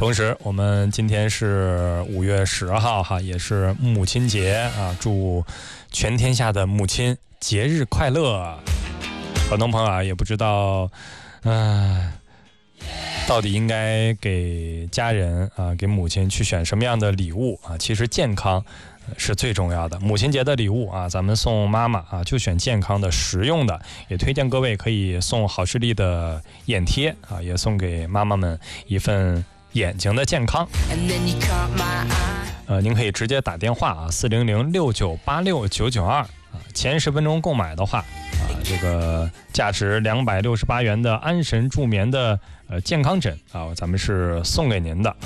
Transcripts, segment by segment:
同时，我们今天是5月10号哈，也是母亲节啊，祝全天下的母亲节日快乐。很多朋友啊，也不知道，到底应该给家人啊，给母亲去选什么样的礼物啊？其实健康是最重要的。母亲节的礼物啊，咱们送妈妈啊，就选健康的、实用的。也推荐各位可以送好视力的眼贴啊，也送给妈妈们一份眼睛的健康。您可以直接打电话啊，40069869922啊，前10分钟购买的话啊，这个价值268元的安神助眠的健康枕啊，咱们是送给您的。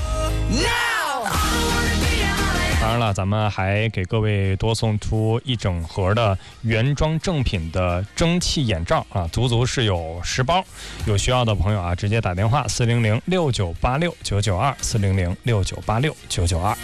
当然了，咱们还给各位多送出一整盒的原装正品的蒸汽眼罩啊，足足是有10包。有需要的朋友啊，直接打电话400698699240069869922。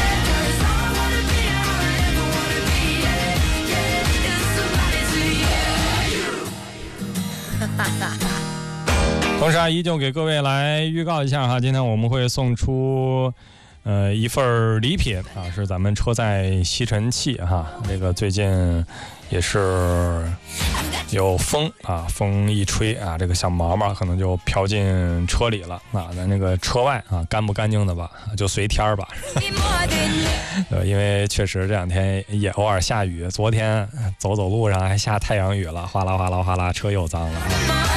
同时啊，依旧给各位来预告一下哈，今天我们会送出一份礼品啊，是咱们车载吸尘器哈。这个最近也是有风啊，风一吹啊，这个小毛毛可能就飘进车里了啊。咱这个车外啊，干不干净的吧，就随天吧。因为确实这2天也偶尔下雨，昨天走路上还下太阳雨了，哗啦哗啦哗啦，车又脏了啊。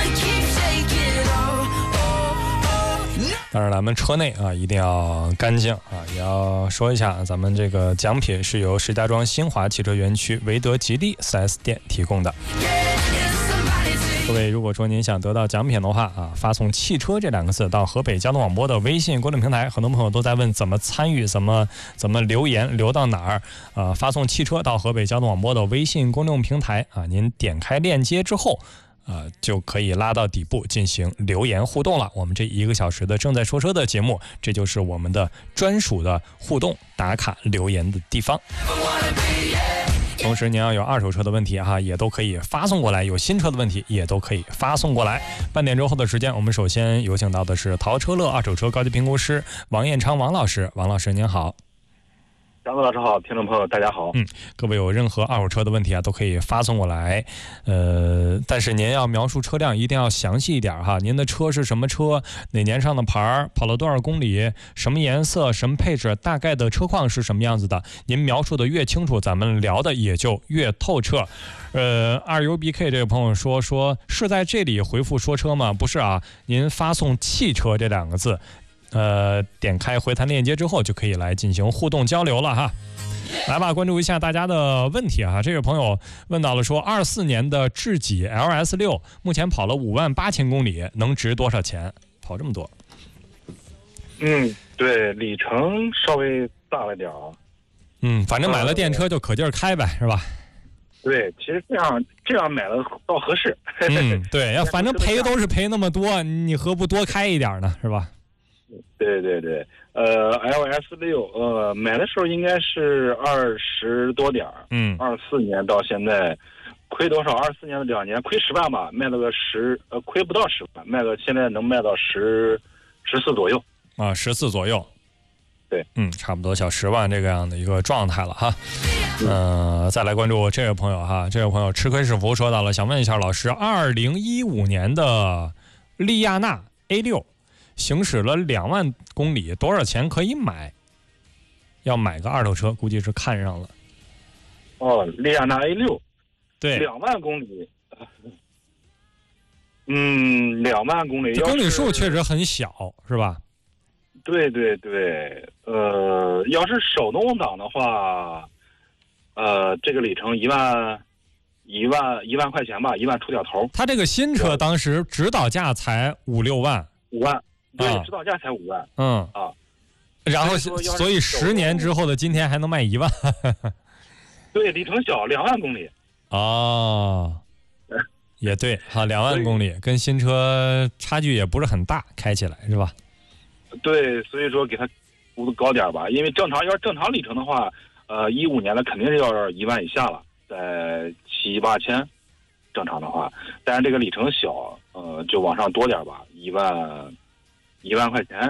当然咱们车内啊一定要干净啊，也要说一下，咱们这个奖品是由石家庄新华汽车园区维德吉利 4S 店提供的。各位如果说您想得到奖品的话啊，发送汽车这2个字到河北交通广播的微信公众平台。很多朋友都在问怎么参与，怎么留言，留到哪儿？发送汽车到河北交通广播的微信公众平台啊，您点开链接之后就可以拉到底部进行留言互动了。我们这1个小时的正在说车的节目，这就是我们的专属的互动打卡留言的地方。同时您要有2手车的问题哈，也都可以发送过来，有新车的问题也都可以发送过来。半点钟后的时间，我们首先有请到的是淘车乐2手车高级评估师王彦昌王老师。王老师您好。 张总老师好，听众朋友大家好。 各位有任何2手车的问题啊，都可以发送过来。但是您要描述车辆一定要详细一点哈。您的车是什么车？哪年上的牌？跑了多少公里？什么颜色？什么配置？大概的车况是什么样子的？您描述的越清楚，咱们聊的也就越透彻。2UBK 这个朋友说是在这里回复说车吗？不是啊，您发送汽车这2个字。点开回弹链接之后就可以来进行互动交流了哈。来吧，关注一下大家的问题啊。这位朋友问到了说24年的智己 LS6 目前跑了58000公里，能值多少钱？跑这么多。 对，里程稍微大了点啊。 反正买了电车就可劲儿开呗，是吧？对， 其实这样买了倒合适。 对，要反正赔都是赔那么多，你何不多开一点呢，是吧？ 对，LS6 买的时候应该是20多点，24年到现在亏多少？24年的2年亏10万吧，卖了个亏不到10万，现在能卖到14左右啊，14左右。 对， 差不多小10万这个样的一个状态了哈。再来关注这位朋友哈，这位朋友吃亏是福说到了，想问一下老师，2015年的利亚纳 A6。行驶了2万公里，多少钱可以买？要买个2手车，估计是看上了。 利亚纳 A6， 对 ，2万公里。2万公里， 这公里数确实很小，是吧？ 对，要是手动挡的话，这个里程1万块钱吧，1万出点头。 他这个新车当时指导价才5、6万 ，5万。对，指导价才5万。 然后所以10年之后的今天还能卖1万。 对，里程小，2万公里。 也对，好，2万公里跟新车差距也不是很大，开起来是吧？ 对，所以说给它估的高点吧，因为要是正常里程的话，15年的肯定是要1万以下了，在7、8千，正常的话，但是这个里程小，就往上多点吧，1万块钱